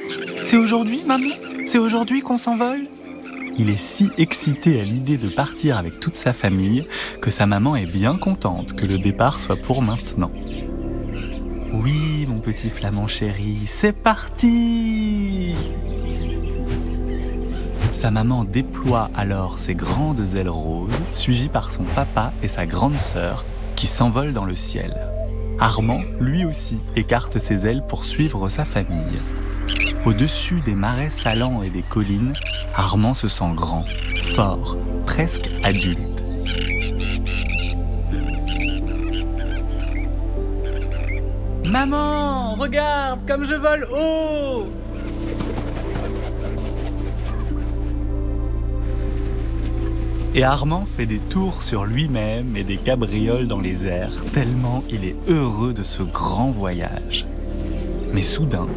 C'est aujourd'hui, maman? C'est aujourd'hui qu'on s'envole? Il est si excité à l'idée de partir avec toute sa famille que sa maman est bien contente que le départ soit pour maintenant. Oui, mon petit flamand chéri, c'est parti! Sa maman déploie alors ses grandes ailes roses, suivies par son papa et sa grande sœur, qui s'envolent dans le ciel. Armand, lui aussi, écarte ses ailes pour suivre sa famille. Au-dessus des marais salants et des collines, Armand se sent grand, fort, presque adulte. Maman, regarde comme je vole haut! Et Armand fait des tours sur lui-même et des cabrioles dans les airs, tellement il est heureux de ce grand voyage. Mais soudain,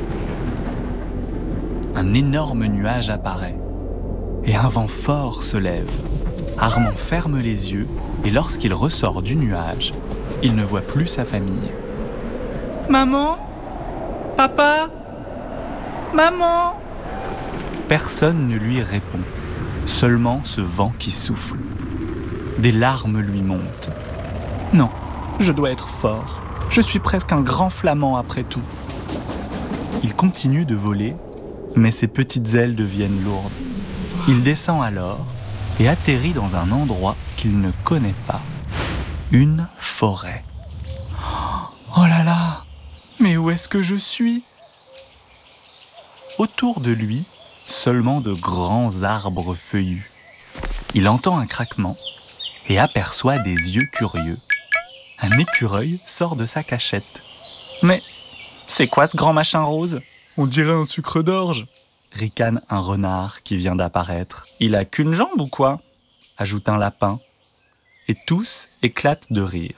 un énorme nuage apparaît et un vent fort se lève. Armand ferme les yeux et lorsqu'il ressort du nuage, il ne voit plus sa famille. Maman? Papa? Maman? Personne ne lui répond, seulement ce vent qui souffle. Des larmes lui montent. Non, je dois être fort. Je suis presque un grand flamand après tout. Il continue de voler, mais ses petites ailes deviennent lourdes. Il descend alors et atterrit dans un endroit qu'il ne connaît pas. Une forêt. Oh là là! Mais où est-ce que je suis? Autour de lui, seulement de grands arbres feuillus. Il entend un craquement et aperçoit des yeux curieux. Un écureuil sort de sa cachette. Mais c'est quoi ce grand machin rose? On dirait un sucre d'orge, ricane un renard qui vient d'apparaître. Il a qu'une jambe ou quoi? Ajoute un lapin. Et tous éclatent de rire.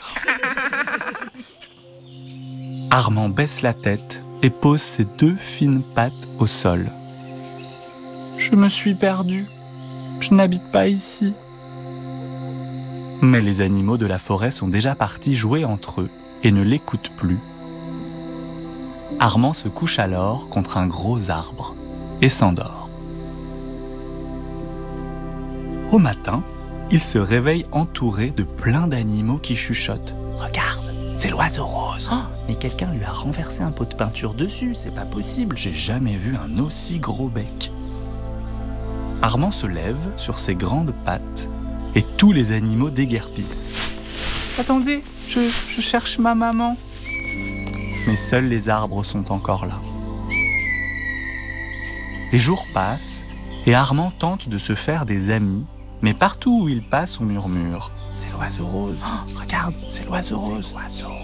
Armand baisse la tête et pose ses deux fines pattes au sol. Je me suis perdu. Je n'habite pas ici. Mais les animaux de la forêt sont déjà partis jouer entre eux et ne l'écoutent plus. Armand se couche alors contre un gros arbre et s'endort. Au matin, il se réveille entouré de plein d'animaux qui chuchotent. Regarde, c'est l'oiseau rose. Oh, mais quelqu'un lui a renversé un pot de peinture dessus, c'est pas possible. J'ai jamais vu un aussi gros bec. Armand se lève sur ses grandes pattes et tous les animaux déguerpissent. Attendez, je cherche ma maman. Mais seuls les arbres sont encore là. Les jours passent et Armand tente de se faire des amis, mais partout où il passe, on murmure « C'est l'oiseau rose, oh, regarde, c'est l'oiseau rose !»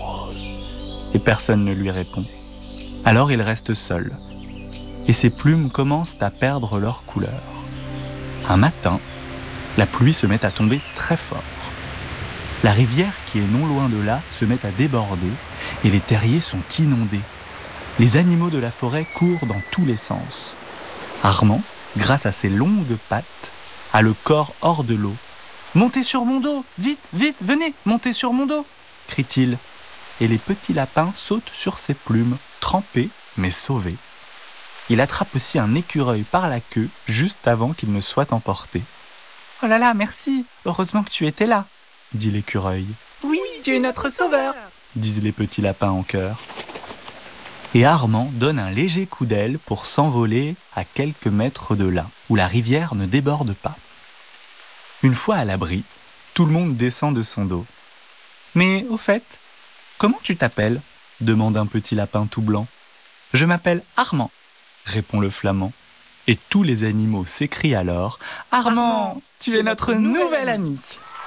Et personne ne lui répond. Alors il reste seul, et ses plumes commencent à perdre leur couleur. Un matin, la pluie se met à tomber très fort. La rivière qui est non loin de là se met à déborder et les terriers sont inondés. Les animaux de la forêt courent dans tous les sens. Armand, grâce à ses longues pattes, a le corps hors de l'eau. « Montez sur mon dos, vite, vite, venez, montez sur mon dos !» crie-t-il. Et les petits lapins sautent sur ses plumes, trempés mais sauvés. Il attrape aussi un écureuil par la queue juste avant qu'il ne soit emporté. « Oh là là, merci, heureusement que tu étais là !» dit l'écureuil. « Oui, tu es notre sauveur !» disent les petits lapins en chœur. Et Armand donne un léger coup d'aile pour s'envoler à quelques mètres de là, où la rivière ne déborde pas. Une fois à l'abri, tout le monde descend de son dos. « Mais au fait, comment tu t'appelles ?» demande un petit lapin tout blanc. « Je m'appelle Armand !» répond le flamand. Et tous les animaux s'écrient alors « Armand, tu es notre nouvel ami !»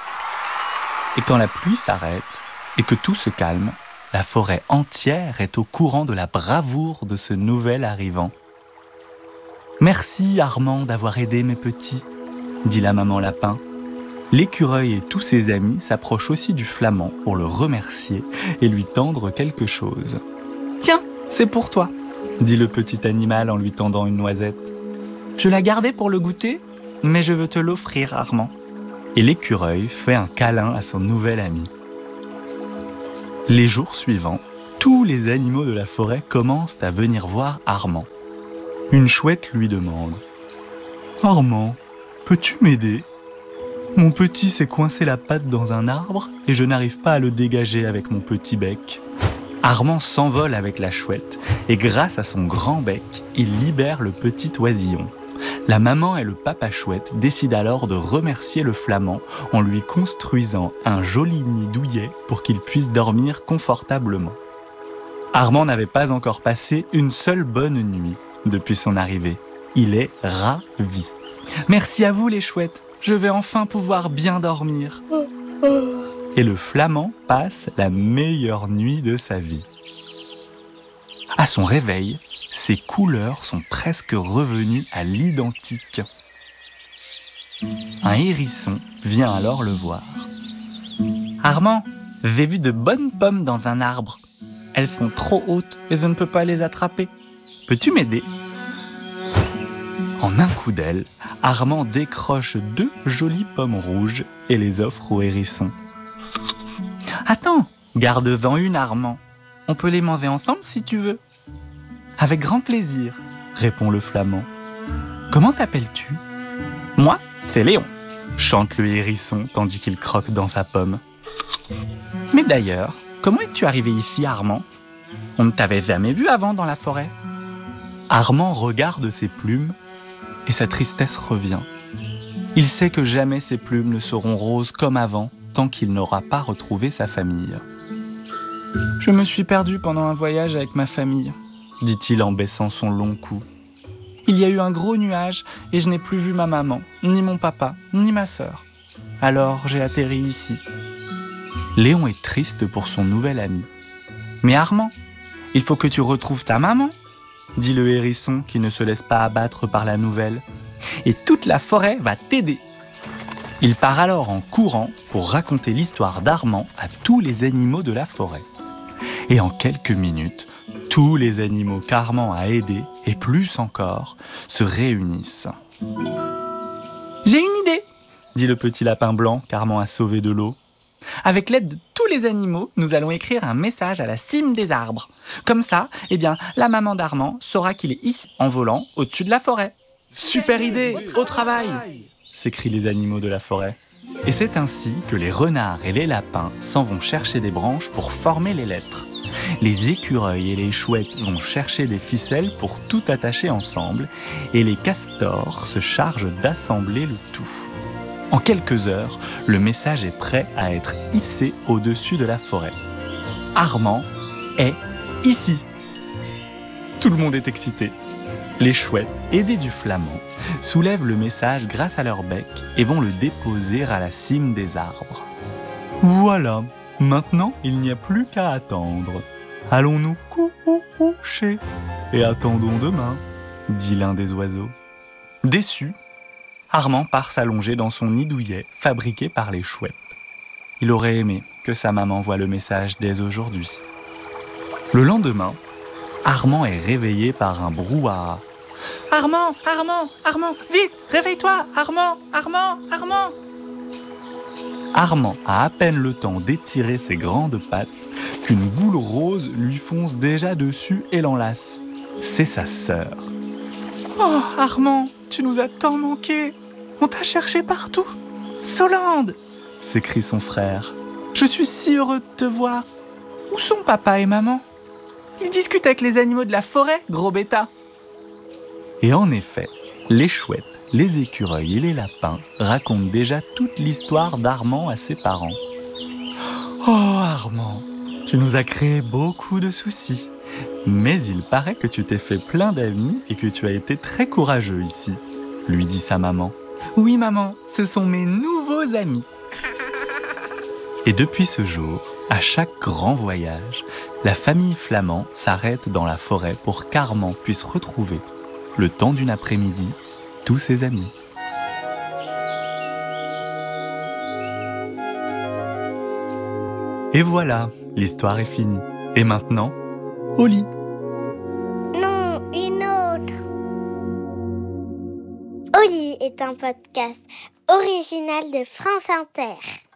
Et quand la pluie s'arrête et que tout se calme, la forêt entière est au courant de la bravoure de ce nouvel arrivant. « Merci Armand d'avoir aidé mes petits !» dit la maman lapin. L'écureuil et tous ses amis s'approchent aussi du flamand pour le remercier et lui tendre quelque chose. « Tiens, c'est pour toi !» dit le petit animal en lui tendant une noisette. « Je l'ai gardée pour le goûter, mais je veux te l'offrir, Armand. » Et l'écureuil fait un câlin à son nouvel ami. Les jours suivants, tous les animaux de la forêt commencent à venir voir Armand. Une chouette lui demande « Armand, peux-tu m'aider ? Mon petit s'est coincé la patte dans un arbre et je n'arrive pas à le dégager avec mon petit bec. » Armand s'envole avec la chouette et grâce à son grand bec, il libère le petit oisillon. La maman et le papa chouette décident alors de remercier le flamand en lui construisant un joli nid douillet pour qu'il puisse dormir confortablement. Armand n'avait pas encore passé une seule bonne nuit depuis son arrivée. Il est ravi. « Merci à vous les chouettes, je vais enfin pouvoir bien dormir. » Et le flamand passe la meilleure nuit de sa vie. À son réveil, ses couleurs sont presque revenues à l'identique. Un hérisson vient alors le voir. « Armand, j'ai vu de bonnes pommes dans un arbre. Elles sont trop hautes et je ne peux pas les attraper. Peux-tu m'aider ?» En un coup d'aile, Armand décroche 2 jolies pommes rouges et les offre au hérisson. « Attends, garde-en une, Armand. On peut les manger ensemble si tu veux. »« Avec grand plaisir, » répond le flamand. « Comment t'appelles-tu ?»« Moi, c'est Léon, » chante le hérisson tandis qu'il croque dans sa pomme. « Mais d'ailleurs, comment es-tu arrivé ici, Armand ? On ne t'avait jamais vu avant dans la forêt. » Armand regarde ses plumes et sa tristesse revient. Il sait que jamais ses plumes ne seront roses comme avant tant qu'il n'aura pas retrouvé sa famille. « Je me suis perdu pendant un voyage avec ma famille, » dit-il en baissant son long cou. « Il y a eu un gros nuage et je n'ai plus vu ma maman, ni mon papa, ni ma sœur. Alors j'ai atterri ici. » Léon est triste pour son nouvel ami. « Mais Armand, il faut que tu retrouves ta maman, » dit le hérisson qui ne se laisse pas abattre par la nouvelle. « Et toute la forêt va t'aider. » Il part alors en courant pour raconter l'histoire d'Armand à tous les animaux de la forêt. Et en quelques minutes, tous les animaux qu'Armand a aidés, et plus encore, se réunissent. « J'ai une idée !» dit le petit lapin blanc qu'Armand a sauvé de l'eau. « Avec l'aide de tous les animaux, nous allons écrire un message à la cime des arbres. Comme ça, la maman d'Armand saura qu'il est ici, en volant au-dessus de la forêt. »« Super idée, au travail !» s'écrient les animaux de la forêt. Et c'est ainsi que les renards et les lapins s'en vont chercher des branches pour former les lettres. Les écureuils et les chouettes vont chercher des ficelles pour tout attacher ensemble et les castors se chargent d'assembler le tout. En quelques heures, le message est prêt à être hissé au-dessus de la forêt. Armand est ici. Tout le monde est excité. Les chouettes, aidées du flamand, soulèvent le message grâce à leur bec et vont le déposer à la cime des arbres. Voilà, maintenant il n'y a plus qu'à attendre. Allons-nous coucher et attendons demain, dit l'un des oiseaux. Déçu, Armand part s'allonger dans son nid douillet fabriqué par les chouettes. Il aurait aimé que sa maman voie le message dès aujourd'hui. Le lendemain, Armand est réveillé par un brouhaha. « Armand, Armand, Armand, vite, réveille-toi, Armand, Armand, Armand !» Armand a à peine le temps d'étirer ses grandes pattes qu'une boule rose lui fonce déjà dessus et l'enlace. C'est sa sœur. « Oh, Armand, tu nous as tant manqué. On t'a cherché partout. Solande !» s'écrie son frère. « Je suis si heureux de te voir. Où sont papa et maman ? Ils discutent avec les animaux de la forêt, gros bêta. » Et en effet, les chouettes, les écureuils et les lapins racontent déjà toute l'histoire d'Armand à ses parents. « Oh Armand, tu nous as créé beaucoup de soucis. Mais il paraît que tu t'es fait plein d'amis et que tu as été très courageux ici, » lui dit sa maman. « Oui maman, ce sont mes nouveaux amis. » Et depuis ce jour, à chaque grand voyage, la famille Flamand s'arrête dans la forêt pour qu'Armand puisse retrouver, le temps d'une après-midi, tous ses amis. Et voilà, l'histoire est finie. Et maintenant, au lit. Non, une autre. Au lit est un podcast original de France Inter.